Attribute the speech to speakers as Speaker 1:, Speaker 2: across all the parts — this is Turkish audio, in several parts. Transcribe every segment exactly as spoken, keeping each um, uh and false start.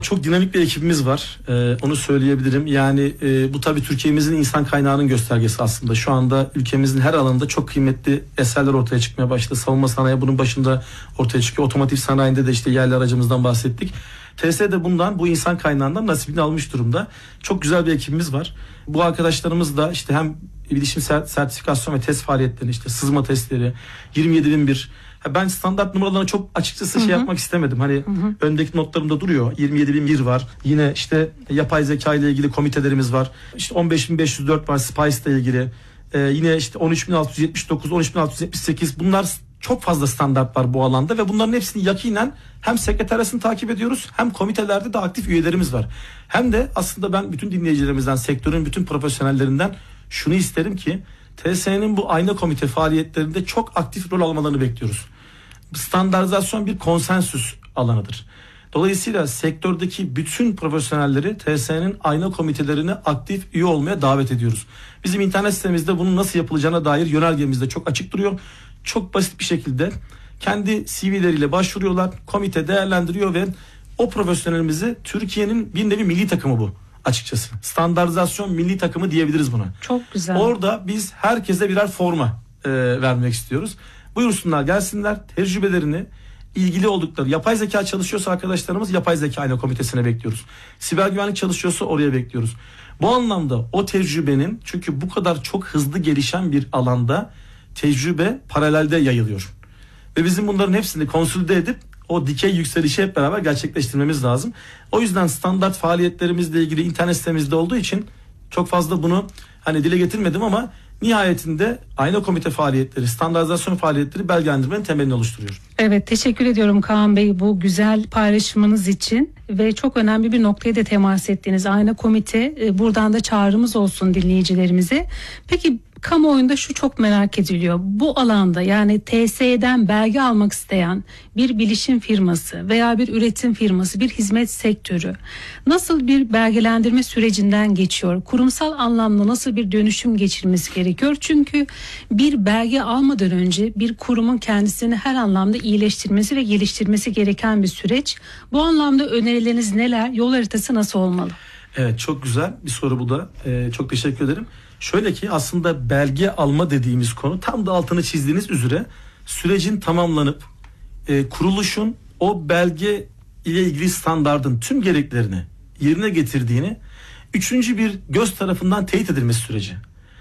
Speaker 1: Çok dinamik bir ekibimiz var. Ee, onu söyleyebilirim. Yani e, bu tabii Türkiye'mizin insan kaynağının göstergesi aslında. Şu anda ülkemizin her alanında çok kıymetli eserler ortaya çıkmaya başladı. Savunma sanayi bunun başında ortaya çıkıyor. Otomotiv sanayinde de işte yerli aracımızdan bahsettik. T S E de bundan, bu insan kaynağından nasibini almış durumda. Çok güzel bir ekibimiz var. Bu arkadaşlarımız da işte hem bilişim sertifikasyon ve test faaliyetlerini, işte sızma testleri, yirmi yedi bin bir. Ben standart numaralarına çok açıkçası şey hı hı. yapmak istemedim. Hani hı hı. öndeki notlarımda duruyor. yirmi yedi bin bir var. Yine işte yapay zeka ile ilgili komitelerimiz var. İşte on beş bin beş yüz dört var Spice ile ilgili. Ee, yine işte on üç bin altı yüz yetmiş dokuz, on üç bin altı yüz yetmiş sekiz. Bunlar çok fazla standart var bu alanda ve bunların hepsini yakinen hem sekreteryasını takip ediyoruz, hem komitelerde de aktif üyelerimiz var. Hem de aslında ben bütün dinleyicilerimizden, sektörün bütün profesyonellerinden şunu isterim ki T S E'nin bu ayna komite faaliyetlerinde çok aktif rol almalarını bekliyoruz. Standartizasyon bir konsensüs alanıdır. Dolayısıyla sektördeki bütün profesyonelleri T S E'nin ayna komitelerine aktif üye olmaya davet ediyoruz. Bizim internet sitemizde bunun nasıl yapılacağına dair yönergemizde çok açık duruyor. Çok basit bir şekilde kendi C V'leriyle başvuruyorlar. Komite değerlendiriyor ve o profesyonelimizi, Türkiye'nin bir nevi milli takımı bu açıkçası. Standartizasyon milli takımı diyebiliriz buna.
Speaker 2: Çok güzel.
Speaker 1: Orada biz herkese birer forma e, vermek istiyoruz. Buyursunlar, gelsinler, tecrübelerini, ilgili oldukları, yapay zeka çalışıyorsa arkadaşlarımız yapay zeka ayna komitesine bekliyoruz. Siber güvenlik çalışıyorsa oraya bekliyoruz. Bu anlamda o tecrübenin, çünkü bu kadar çok hızlı gelişen bir alanda tecrübe paralelde yayılıyor. Ve bizim bunların hepsini konsolide edip o dikey yükselişi hep beraber gerçekleştirmemiz lazım. O yüzden standart faaliyetlerimizle ilgili internet sitemizde olduğu için çok fazla bunu hani dile getirmedim ama nihayetinde ayna komite faaliyetleri, standartizasyon faaliyetleri belgelendirmenin temelini oluşturuyor.
Speaker 2: Evet, teşekkür ediyorum Kaan Bey bu güzel paylaşımınız için ve çok önemli bir noktaya da temas ettiğiniz ayna komite. Buradan da çağrımız olsun dinleyicilerimize. Peki kamuoyunda şu çok merak ediliyor. Bu alanda, yani T S E'den belge almak isteyen bir bilişim firması veya bir üretim firması, bir hizmet sektörü nasıl bir belgelendirme sürecinden geçiyor? Kurumsal anlamda nasıl bir dönüşüm geçirmesi gerekiyor? Çünkü bir belge almadan önce bir kurumun kendisini her anlamda iyileştirmesi ve geliştirmesi gereken bir süreç. Bu anlamda önerileriniz neler? Yol haritası nasıl olmalı?
Speaker 1: Evet, çok güzel bir soru bu da. Ee, çok teşekkür ederim. Şöyle ki aslında belge alma dediğimiz konu tam da altını çizdiğiniz üzere sürecin tamamlanıp e, kuruluşun o belge ile ilgili standardın tüm gereklerini yerine getirdiğini üçüncü bir göz tarafından teyit edilmesi süreci.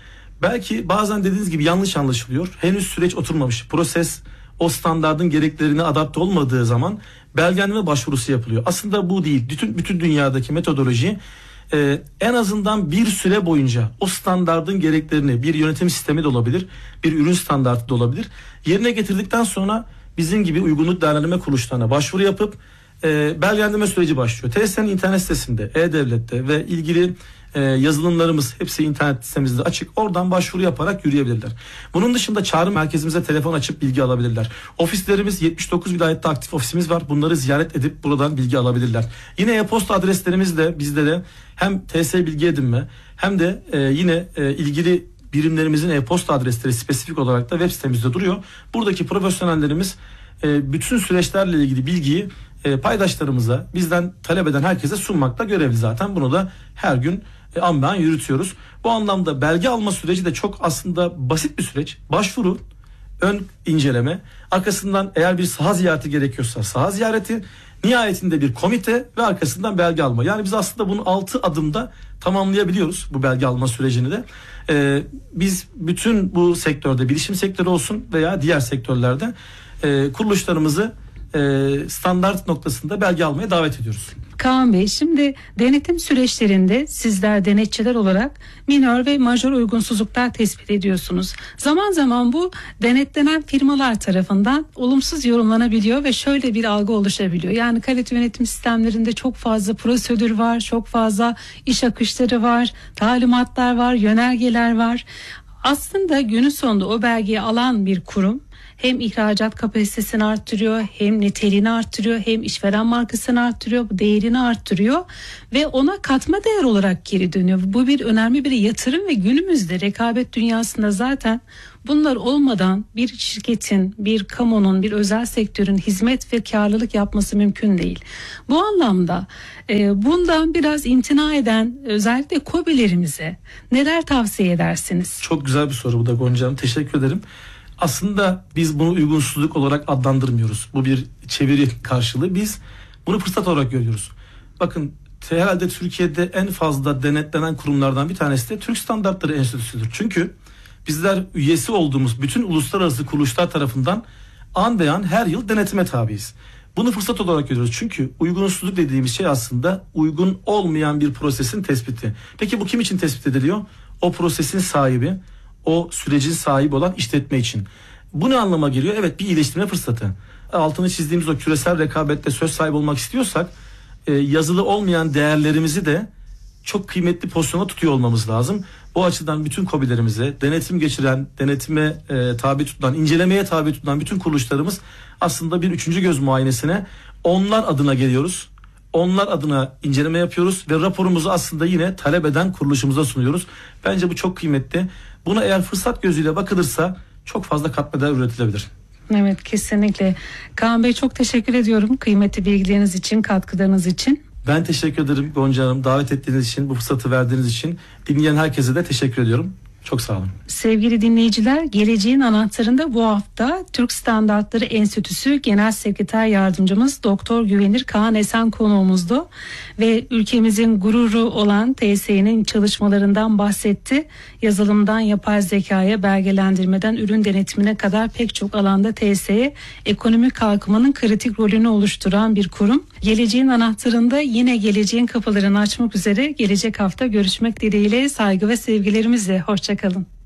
Speaker 1: Belki bazen dediğiniz gibi yanlış anlaşılıyor. Henüz süreç oturmamış. Proses o standardın gereklerine adapte olmadığı zaman belgelenme başvurusu yapılıyor. Aslında bu değil. Bütün bütün dünyadaki metodoloji Ee, en azından bir süre boyunca o standardın gereklerini, bir yönetim sistemi de olabilir, bir ürün standartı da olabilir, yerine getirdikten sonra bizim gibi uygunluk değerlendirme kuruluşlarına başvuru yapıp e, belgelendirme süreci başlıyor. T S E'nin internet sitesinde, E-Devlet'te ve ilgili e, yazılımlarımız hepsi internet sitemizde açık. Oradan başvuru yaparak yürüyebilirler. Bunun dışında çağrı merkezimize telefon açıp bilgi alabilirler. Ofislerimiz, yetmiş dokuz vilayette aktif ofisimiz var. Bunları ziyaret edip buradan bilgi alabilirler. Yine e-posta adreslerimiz de bizde de hem T S E bilgi edinme hem de e, yine e, ilgili birimlerimizin e-posta adresleri spesifik olarak da web sitemizde duruyor. Buradaki profesyonellerimiz e, bütün süreçlerle ilgili bilgiyi e, paydaşlarımıza, bizden talep eden herkese sunmakta görevli zaten. Bunu da her gün e, an be an yürütüyoruz. Bu anlamda belge alma süreci de çok aslında basit bir süreç. Başvuru, ön inceleme, arkasından eğer bir saha ziyareti gerekiyorsa saha ziyareti, nihayetinde bir komite ve arkasından belge alma. Yani biz aslında bunu altı adımda tamamlayabiliyoruz bu belge alma sürecini de. Ee, biz bütün bu sektörde, bilişim sektörü olsun veya diğer sektörlerde e, kuruluşlarımızı e, standart noktasında belge almaya davet ediyoruz.
Speaker 2: Kaan Bey, şimdi denetim süreçlerinde sizler denetçiler olarak minör ve majör uygunsuzluklar tespit ediyorsunuz. Zaman zaman bu denetlenen firmalar tarafından olumsuz yorumlanabiliyor ve şöyle bir algı oluşabiliyor. Yani kalite yönetim sistemlerinde çok fazla prosedür var, çok fazla iş akışları var, talimatlar var, yönergeler var. Aslında günün sonunda o belgeyi alan bir kurum hem ihracat kapasitesini arttırıyor, hem niteliğini arttırıyor, hem işveren markasını arttırıyor, değerini arttırıyor ve ona katma değer olarak geri dönüyor. Bu bir önemli bir yatırım ve günümüzde rekabet dünyasında zaten Bunlar olmadan bir şirketin, bir kamunun, bir özel sektörün hizmet ve karlılık yapması mümkün değil. Bu anlamda e, bundan biraz imtina eden özellikle KOBİ'lerimize neler tavsiye edersiniz?
Speaker 1: Çok güzel bir soru bu da Gonca Hanım. Teşekkür ederim. Aslında biz bunu uygunsuzluk olarak adlandırmıyoruz. Bu bir çeviri karşılığı. Biz bunu fırsat olarak görüyoruz. Bakın herhalde Türkiye'de en fazla denetlenen kurumlardan bir tanesi de Türk Standartları Enstitüsü'dür. Çünkü bizler üyesi olduğumuz bütün uluslararası kuruluşlar tarafından an be an her yıl denetime tabiiz. Bunu fırsat olarak görüyoruz. Çünkü uygunsuzluk dediğimiz şey aslında uygun olmayan bir prosesin tespiti. Peki bu kim için tespit ediliyor? O prosesin sahibi, o sürecin sahibi olan işletme için. Bu ne anlama geliyor? Evet, bir iyileştirme fırsatı. Altını çizdiğimiz o küresel rekabette söz sahibi olmak istiyorsak e, yazılı olmayan değerlerimizi de çok kıymetli pozisyona tutuyor olmamız lazım. Bu açıdan bütün KOBİ'lerimize, denetim geçiren, denetime e, tabi tutulan, incelemeye tabi tutulan bütün kuruluşlarımız aslında bir üçüncü göz muayenesine onlar adına geliyoruz. Onlar adına inceleme yapıyoruz ve raporumuzu aslında yine talep eden kuruluşumuza sunuyoruz. Bence bu çok kıymetli. Buna eğer fırsat gözüyle bakılırsa çok fazla katma değer üretilebilir.
Speaker 2: Evet, kesinlikle. Kaan Bey, çok teşekkür ediyorum kıymetli bilgileriniz için, katkılarınız için.
Speaker 1: Ben teşekkür ederim Gonca Hanım. Davet ettiğiniz için, bu fırsatı verdiğiniz için. Dinleyen herkese de teşekkür ediyorum. Çok sağ olun.
Speaker 2: Sevgili dinleyiciler, Geleceğin Anahtarı'nda bu hafta Türk Standartları Enstitüsü Genel Sekreter Yardımcımız Doktor Güvenir Kaan Esen konuğumuzdu ve ülkemizin gururu olan T S E'nin çalışmalarından bahsetti. Yazılımdan yapay zekaya, belgelendirmeden ürün denetimine kadar pek çok alanda T S E ekonomik kalkınmanın kritik rolünü oluşturan bir kurum. Geleceğin Anahtarı'nda yine geleceğin kapılarını açmak üzere gelecek hafta görüşmek dileğiyle, saygı ve sevgilerimizle. Hoşça kalın.